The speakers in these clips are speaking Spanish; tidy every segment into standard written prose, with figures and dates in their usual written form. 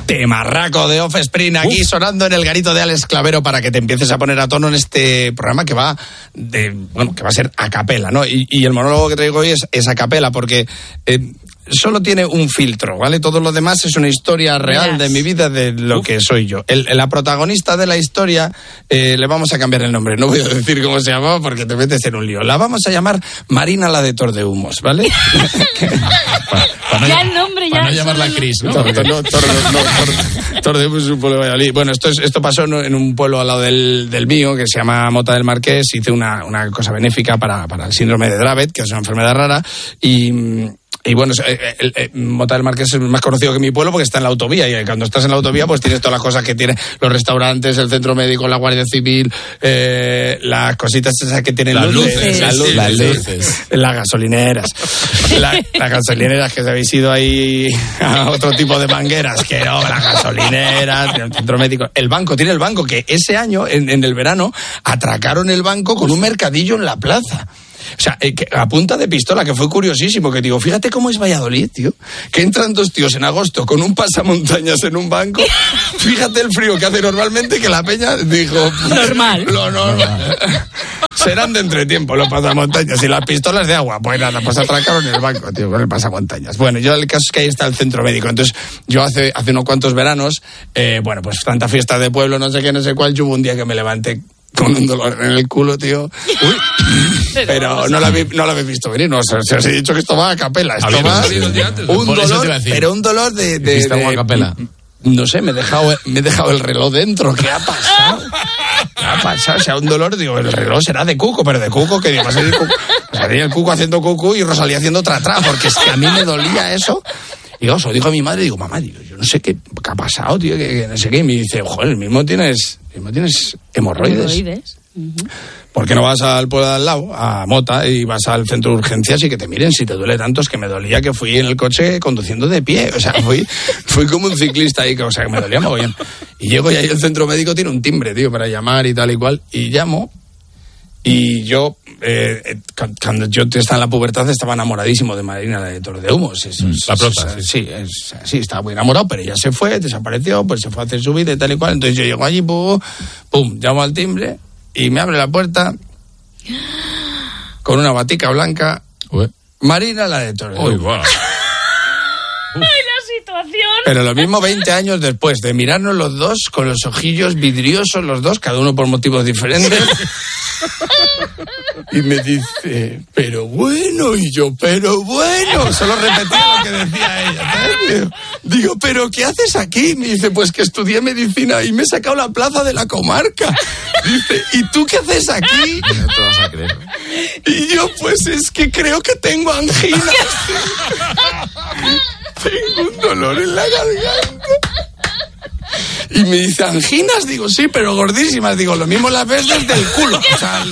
Temarraco de Offspring aquí sonando en el garito de Alex Clavero para que te empieces a poner a tono en este programa que va a ser a capela, ¿no? Y el monólogo que traigo hoy es a capela porque solo tiene un filtro, ¿vale? Todo lo demás es una historia real de mi vida, de lo que soy yo. La protagonista de la historia, le vamos a cambiar el nombre, no voy a decir cómo se llamaba porque te metes en un lío. La vamos a llamar Marina la de Tordehumos, ¿vale? Ya el nombre, ya. Para no llamarla Cris, ¿no? Tordehumos es un pueblo de Valladolid. Bueno, esto pasó en un pueblo al lado del mío, que se llama Mota del Marqués. Hice una cosa benéfica para el síndrome de Dravet, que es una enfermedad rara, y bueno, Mota del Marqués es más conocido que mi pueblo porque está en la autovía, y cuando estás en la autovía pues tienes todas las cosas que tiene los restaurantes, el centro médico, la Guardia Civil, las cositas esas que tienen las luces, las gasolineras, las gasolineras que se habéis ido ahí a otro tipo de mangueras, que no, las gasolineras, el centro médico, el banco que ese año en el verano atracaron el banco con un mercadillo en la plaza. O sea, a punta de pistola, que fue curiosísimo, que digo, fíjate cómo es Valladolid, tío, que entran dos tíos en agosto con un pasamontañas en un banco, fíjate el frío que hace normalmente, que la peña dijo... Normal. Lo normal. Serán de entretiempo los pasamontañas y las pistolas de agua. Pues nada, pues atracaron el banco, tío, con el pasamontañas. Bueno, yo el caso es que ahí está el centro médico. Entonces, yo hace unos cuantos veranos, pues tanta fiesta de pueblo, no sé qué, no sé cuál, yo hubo un día que me levanté con un dolor en el culo, tío. Uy. Pero no lo habéis visto venir, no, se os he dicho que esto va a capela. Esto va un dolor, pero un dolor de a capela. No sé, me he dejado el reloj dentro. ¿Qué ha pasado? ¿Qué ha pasado? O sea, un dolor, digo, el reloj será de cuco, pero de cuco, que digo, va a ser el cuco haciendo cuco y Rosalía haciendo tra-tra, porque es que a mí me dolía eso. Y se lo dijo a mi madre, digo, mamá, yo no sé qué ha pasado, tío, que no sé qué. Y me dice, joder, mismo tienes hemorroides. Uh-huh. ¿Por qué no vas al pueblo de al lado, a Mota, y vas al centro de urgencias y que te miren si te duele tanto? Es que me dolía que fui en el coche conduciendo de pie. O sea, fui como un ciclista ahí, o sea, que me dolía mogollón. Y llego y ahí el centro médico tiene un timbre, tío, para llamar y tal y cual. Y llamo. Y yo, cuando yo estaba en la pubertad, estaba enamoradísimo de Marina de Tordehumos. La próstata. Sí, estaba muy enamorado, pero ella se fue, desapareció, pues se fue a hacer su vida y tal y cual. Entonces yo llego allí, pum, llamo al timbre y me abre la puerta con una batica blanca. Ué. Marina la de Tordehumos. Uy, wow. ¡Ay, la situación! Pero lo mismo 20 años después de mirarnos los dos con los ojillos vidriosos, los dos, cada uno por motivos diferentes. Y me dice, pero bueno, y yo, pero bueno, solo repetía lo que decía ella, ¿sabes? Digo, pero ¿qué haces aquí? Me dice, pues que estudié medicina y me he sacado la plaza de la comarca. Dice, ¿y tú qué haces aquí? No te vas a creer. Y yo, pues es que creo que tengo angina. Tengo un dolor en la garganta. Y me dice, ¿anginas? Digo, sí, pero gordísimas. Digo, lo mismo las ves desde el culo. O sea,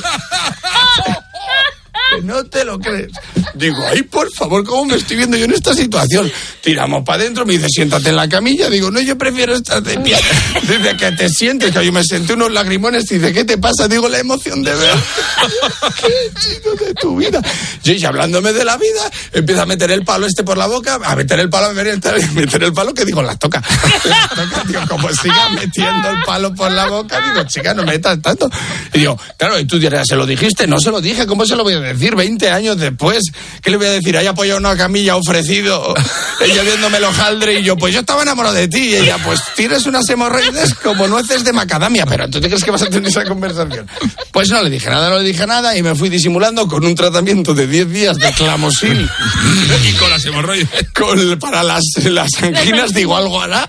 que no te lo crees. Digo, ay, por favor, ¿cómo me estoy viendo yo en esta situación? Tiramos para adentro, me dice, siéntate en la camilla. Digo, no, yo prefiero estar de pie. Dice, que te sientes, que yo me senté unos lagrimones. Dice, ¿qué te pasa? Digo, la emoción de ver. Qué chido de tu vida. Yo, y hablándome de la vida, empieza a meter el palo por la boca, a meter el palo, meter el palo, que digo, las toca, digo, como siga metiendo el palo por la boca, digo, chica, no metas tanto. Y digo, claro, y tú dirás, ¿se lo dijiste? No se lo dije, ¿cómo se lo voy a decir 20 años después? ¿Qué le voy a decir? Haya apoyado una camilla, ofrecido, ella viéndome el hojaldre, y yo, pues yo estaba enamorado de ti, y ella, pues tienes unas hemorroides como nueces de macadamia, pero ¿tú te crees que vas a tener esa conversación? Pues no le dije nada, y me fui disimulando con un tratamiento de 10 días de clamosil. Y con las hemorroides. Para las anginas, digo, algo hará.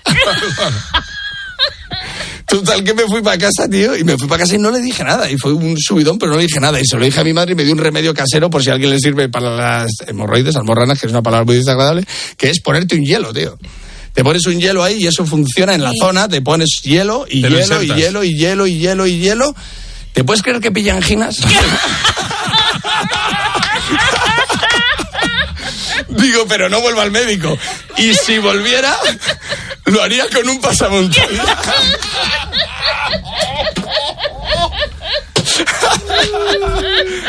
Total, que me fui para casa, tío, y no le dije nada, y fue un subidón, pero no le dije nada, y se lo dije a mi madre y me dio un remedio casero por si a alguien le sirve para las hemorroides, almorranas, que es una palabra muy desagradable, que es ponerte un hielo, tío. Te pones un hielo ahí y eso funciona en la zona, te pones hielo y hielo y hielo y hielo y hielo y hielo. ¿Te puedes creer que pilla anginas? Digo, pero no vuelvo al médico. Y si volviera, lo haría con un pasamontañas.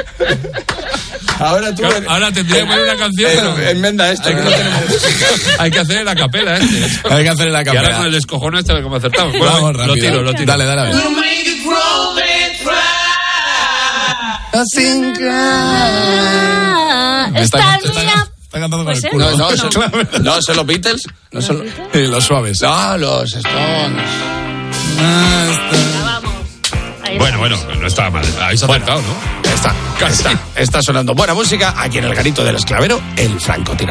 Ahora tú... Claro, ahora tendría que poner una canción, pero... enmenda esto, que no tenemos música. Hay que hacer en la capela, Hay que hacer en la Y ahora capela. con el descojón este a ver cómo acertamos. Vamos Bueno, lo rápido. tiro. Dale, a ver. Está mía. Está cantando con Pues el sí. culo. No, son los Beatles. No son... Los suaves. No, los Stones. Ya vamos. Ahí Bueno, estamos. no estaba mal. Habéis acertado, ¿no? Está sonando buena música aquí en el garito del esclavero, el francotirador.